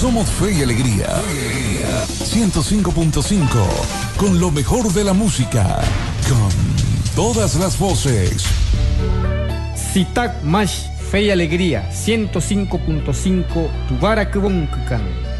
Somos Fe y Alegría. 105.5. Con lo mejor de la música. Con todas las voces. Sitak Mash Fe y Alegría 105.5 Tubarak Bonkukan.